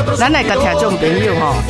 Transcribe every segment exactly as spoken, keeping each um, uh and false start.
咱来甲听众朋友吼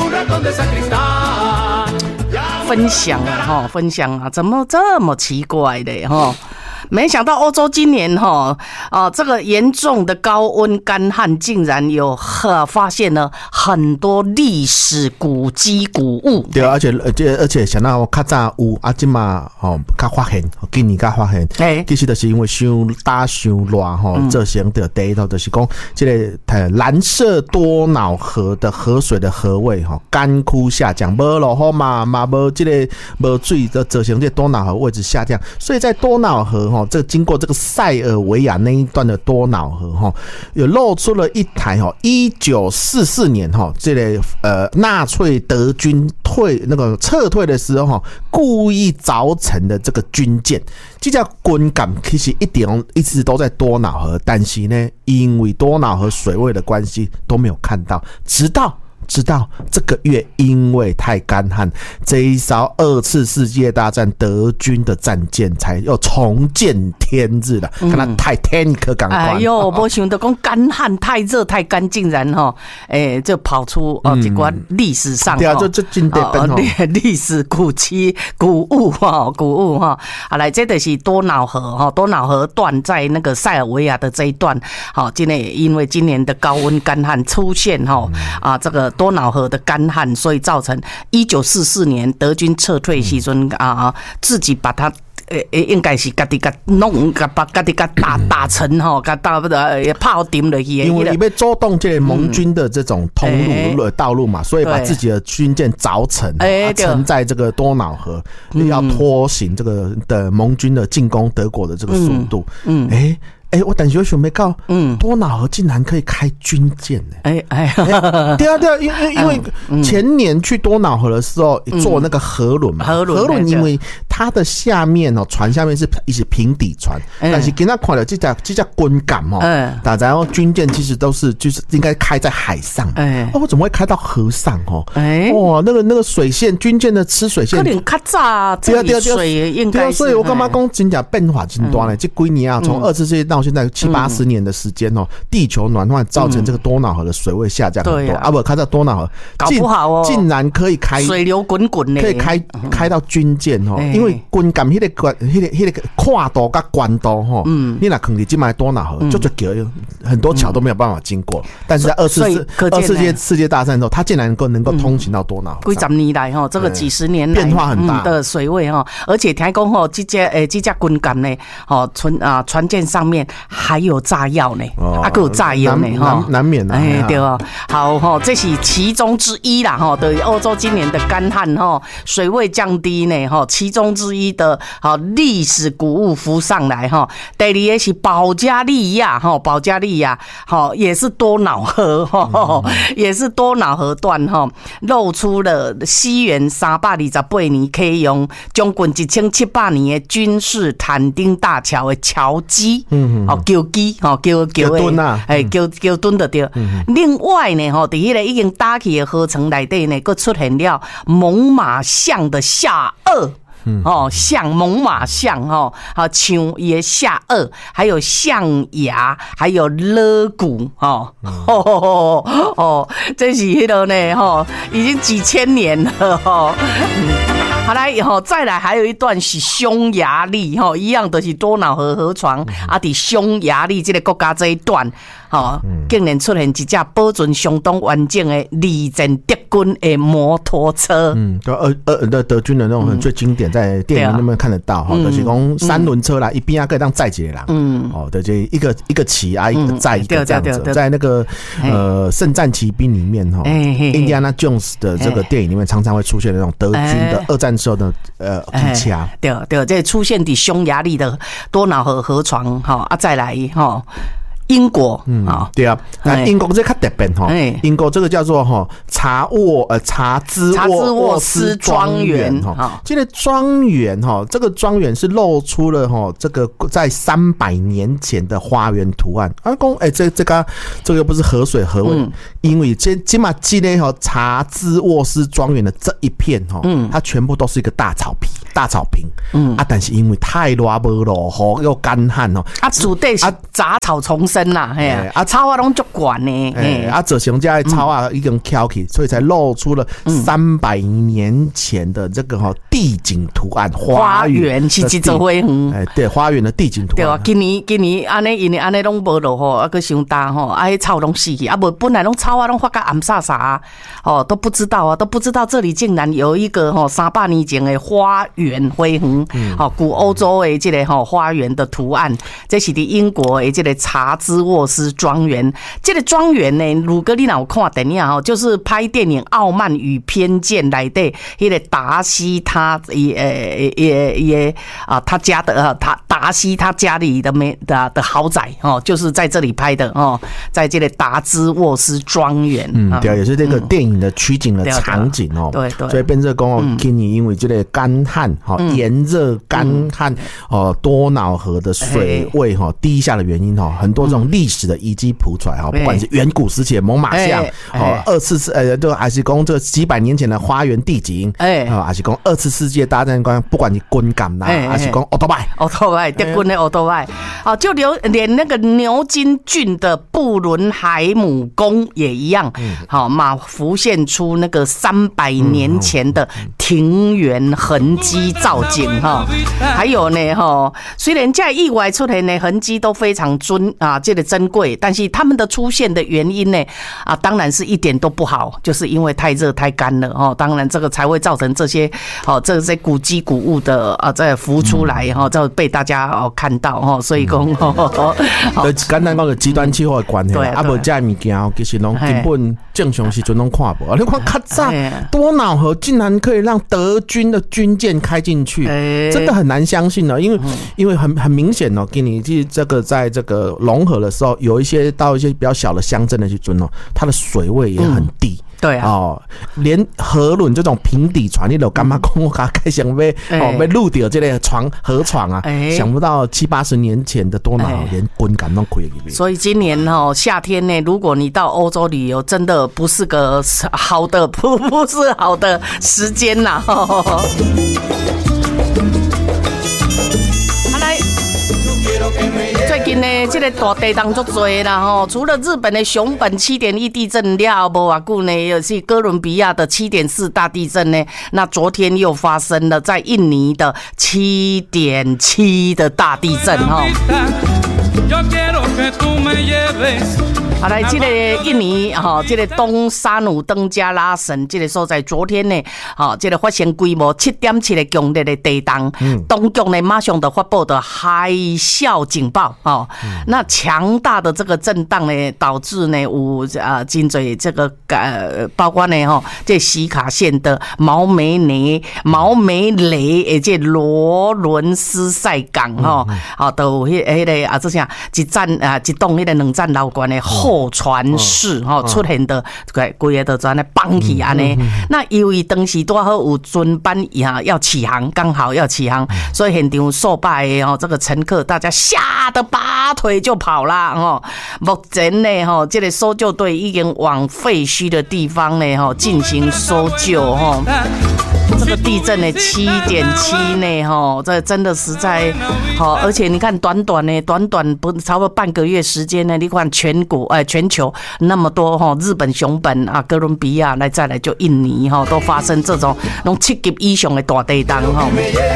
分享啊，哈，分享啊，怎么这么奇怪的哈？没想到欧洲今年哈啊这个严重的高温干旱，竟然有呃发现了很多历史古迹古物。 对，而且而且而且想到较早有啊，今嘛哦，较发现，今年较发现，哎，其实就是因为伤大伤热吼，造成的第一套就是讲，这个蓝色多瑙河的河水的河位哈干枯下降，无落雨嘛嘛无这个无水的造成这多瑙河位置下降，所以在多瑙河哈。这经过这个塞尔维亚那一段的多瑙河哈，有露出了一台哈，一九四四年哈，这个呃纳粹德军退那个撤退的时候哈，故意凿成的这个军舰，这叫军舰，其实一点一直都在多瑙河，但是呢，因为多瑙河水位的关系都没有看到，直到。直到这个月，因为太干旱，这一艘二次世界大战德军的战舰才又重见天日了。看它 Titanic 感官。 哎呦，没想到讲干旱太热太干，竟然哈，哎，就跑出哦一个历史上对啊，这这经典哦历史古迹古物哈古物哈。好来，这就是多瑙河哈，多瑙河段在那个塞尔维亚的这一段，好，今年因为今年的高温干旱出现哈啊这个。多瑙河的干旱，所以造成一九四四年德军撤退时阵啊，自己把它。诶诶，应该是家己甲弄，甲把家己甲打打沉吼，甲打不得炮顶了去。 因为你要阻挡这个盟军的这种通路、嗯、道路嘛，所以把自己的军舰凿沉，欸、沉在这个多瑙河，嗯、要拖行这个的盟军的进攻德国的这个速度。嗯，哎、嗯。欸哎、欸，我等下想没到，嗯，多瑙河竟然可以开军舰呢、欸！哎哎、欸，对啊对啊，因为因为前年去多瑙河的时候坐那个河轮嘛，河轮河轮因为它的下面哦，船下面是一些平底船，欸、但是给他看了这架这架军舰哦，嗯，大家军舰其实都是就是应该开在海上，哎、欸，哦，我怎么会开到河上哦？哎、欸，哇，那个那个水线军舰的吃水线， 可能较早这里水应该是， 所以我干嘛讲真正变化真大呢？这几年啊，从二次世界到现在七八十年的时间哦，地球暖化造成这个多瑙河的水位下降很多，啊不，看到多瑙河搞不好哦， 竟然可以开水流滚滚呢， 可以开开到军舰哦，因为军舰迄个关迄个迄个跨度跟关度哈，嗯，你那肯定进来多瑙河就就给很多桥都没有办法经过，但是在二次二次世界世界大战之后，它竟然能够能够通行到多瑙河。 几十年来哈，这个几十年来变化很大的水位哈，而且听讲吼，这架诶这架军舰呢，哦船啊船舰上面。还有炸药呢，哦、啊，还有炸药呢，哈， 难免的， 哎，对哦，好哈，这是其中之一啦，哈，对欧洲今年的干旱哈，水位降低呢，哈，其中之一的哈历史古物浮上来哈。第二个是保加利亚哈，保加利亚哈也是多瑙河哈，也是多瑙河段哈，露出了西元三百二十八年启用，将近一千七百年的君士坦丁大桥的橋基，嗯。哦，桥基，哦，桥桥的，哎，桥桥墩的对。另外呢，吼，伫迄个已经打起的河床内底呢，佫出现了猛犸象的下颚。哦，象猛犸象哦，好像伊的下颚，还有象牙，还有肋骨哦，哦哦哦，这是迄个呢，吼，已经几千年了吼。嗯好来吼，再来还有一段是匈牙利吼，一样都是多瑙河河床，啊，伫匈牙利这个国家这一段，吼，竟然出现一架保存相当完整的二战德军的摩托车。嗯， 对，呃呃的德军的那种最经典，在电影里面看得到哈，就是讲三轮车啦，一边啊可以当载几个人，嗯，哦，对，就一个一个骑啊，一个载一个这样子，在那个呃圣战骑兵里面哈，印第安纳 Jones 的这个电影里面常常会出现那种德军的二战时候的呃机枪， 对对，这出现在匈牙利的多瑙河河床哈啊，再来哈。英国，嗯啊， 对啊，那英国这较特别哈，英国这个叫做哈查沃呃查兹沃斯庄园哈，这个庄园哈，这个庄园是露出了哈这个在三百年前的花园图案。啊，讲哎，这这个这个不是河水河尾，嗯、因为这起码记得哈查兹沃斯庄园的这一片哈，嗯，它全部都是一个大草皮。 大草坪，嗯啊，但是因为太热无落雨又干旱哦， 啊，土地是杂草丛生啦，嘿啊，草啊拢足悬呢， 哎啊，造成这草啊已经翘起，所以才露出了三百年前的这个哈地景图案， 花园是一座花园， 哎，对，花园的地景图案。 对啊，今年今年安尼，因为安尼拢无落雨，啊，佮伤大吼，啊，迄草拢死去，啊，无本来拢草啊拢发甲暗煞煞，哦，都不知道啊，都不知道这里竟然有一个吼三百年前的花园花园，哦，古欧洲的这个吼花园的图案，这是伫英国的这个查兹沃斯庄园，这个庄园呢，如果你若有看电影吼，就是拍电影《傲慢与偏见》内底，迄个达西他也也也也啊，他家的啊，他达西他家里的没的的豪宅哦，就是在这里拍的哦，在这个达兹沃斯庄园， 嗯，对，也是这个电影的取景的场景哦， 对对， 所以变成讲哦，今年因为这个干旱哈，炎热干旱哦，多瑙河的水位哈低下的原因哈，很多这种历史的遗迹谱出来哈，不管是远古时期的猛犸象哦，二次呃，就还是讲这个几百年前的花园地景，哎，啊，还是讲二次世界大战关，不管你军舰啦，还是讲奥多拜， 奥多拜，德军的奥多拜，啊，就连连那个牛津郡的布伦海姆宫也一样，好嘛，浮现出那个三百年前的庭园痕迹造景哈，还有呢哈，虽然在意外出现的痕迹都非常尊啊，这个珍贵，但是他们的出现的原因呢啊，当然是一点都不好，就是因为太热太干了哦，当然这个才会造成这些哦这些古迹古物的啊在浮出来哈，就被大家哦看到哈，所以讲哦， 简单讲就极端气候的关系，啊无这物件其实拢根本正常时阵拢看无，你看较早多瑙河竟然可以让德军的军舰开进去，真的很难相信哦，因为因为很很明显哦，给你其实这个在这个融合的时候，有一些到一些比较小的乡镇的去尊哦，它的水位也很低。 对啊， 哦，连河轮这种平底船，你都干嘛讲我开想被哦被录掉这类船河床啊？欸、想不到七八十年前的多瑙河连滚杆都亏了。 所以今年哦夏天呢，如果你到欧洲旅游，真的不是个好的不不是好的时间呐。最近呢，这个大地动足多啦吼，除了日本的熊本七点一地震了后，无偌久呢，也是哥伦比亚的七点四大地震呢。那昨天又发生了在印尼的七点七的大地震哈。好来，这个印尼哈，这个东沙努登加拉省这个所在，昨天呢，哈，这个发生规模七点七的强烈的地动，嗯，当局呢马上就发布的海啸警报，哦，嗯、那强大的这个震荡呢，导致呢有啊，真侪这个呃，包括呢哈，这西卡县的毛梅雷、毛梅雷，诶，这罗伦斯塞港哈，啊，都迄迄个啊，这啥一站啊，一栋迄个两站楼观的候船室哈出现的，规个都在那绑起安尼。那因为当时多好有船班呀要起航，刚好要起航，所以现场数百的哦这个乘客，大家吓得拔腿就跑啦哦。目前呢哈，这个搜救队已经往废墟的地方呢哈进行搜救哈。这个地震呢七点七呢哈，这真的实在好，而且你看短短呢，短短不差不多半个月时间呢，你看全国哎全球那么多哈，日本熊本啊、哥伦比亚来再来就印尼哈，都发生这种弄七级以上的大地震哈。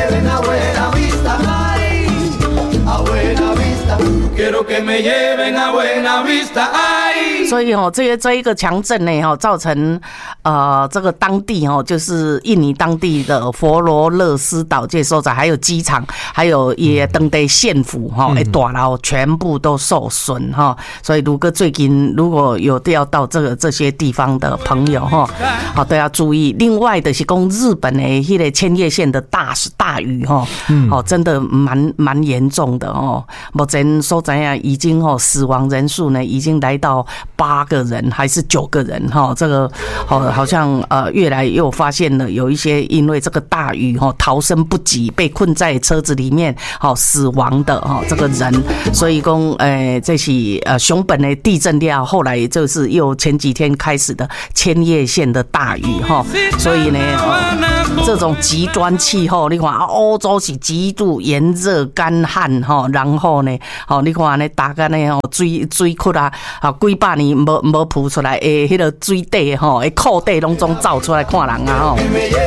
所以哦，这个这一个强震呢，哈，造成呃这个当地哈，就是印尼当地的佛罗勒斯岛这所在，还有机场，还有也当地县府哈，诶大楼全部都受损哈。所以如果最近如果有要到这个这些地方的朋友哈，好都要注意。另外的是讲日本的迄个千叶县的大大雨哈，哦真的蛮蛮严重的哦。目前所知啊，已经哦死亡人数呢已经来到八个人还是九个人哈，这个好好像呃越来又发现了有一些因为这个大雨哈逃生不及被困在车子里面好死亡的哈这个人，所以讲呃这是呃熊本的地震了，后来就是又前几天开始的千叶县的大雨哈，所以呢。哦这种极端气候，你看啊，欧洲是极度炎热干旱吼，然后呢，吼你看呢，大概呢吼水水库啊，啊几百年无无浮出来诶，迄个水底吼，诶库底拢总走出来看人啊吼。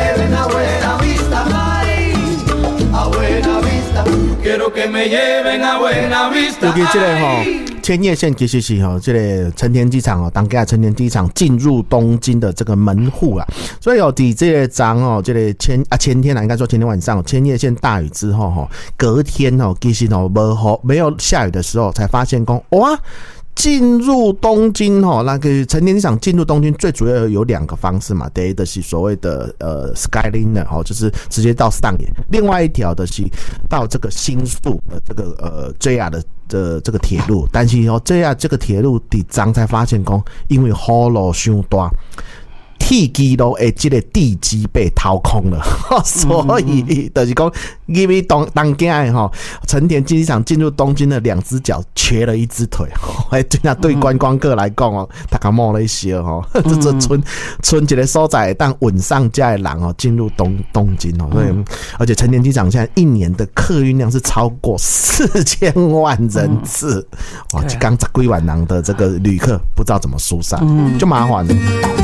尤其这个吼千叶县其实是吼这个成田机场哦，当家成田机场进入东京的这个门户啊，所以哦，伫这个昨哦，这个前啊前天啊，应该说前天晚上千叶县大雨之后吼，隔天哦，其实哦无没有下雨的时候，才发现讲哇。进入东京哈，那个成田机场进入东京最主要有两个方式嘛，第一的是所谓的呃 Skyliner 哈，就是直接到上野；另外一条的是到这个新宿的这个呃 J R 的的这个铁路，但是哦 J R 这个铁路底张才发现讲，因为雨落伤大。铁基路的这个地基被掏空了，所以就是讲，因为东当家哈成田机场进入东京的两只脚缺了一只腿，哎，对那对观光客来讲哦，他刚摸了一些哦，这这村村一个所在，但稳上家的人哦进入东东京哦，所以而且成田机场现在一年的客运量是超过四千万人次，哇，刚十几万人的这个旅客不知道怎么疏散，就麻烦了。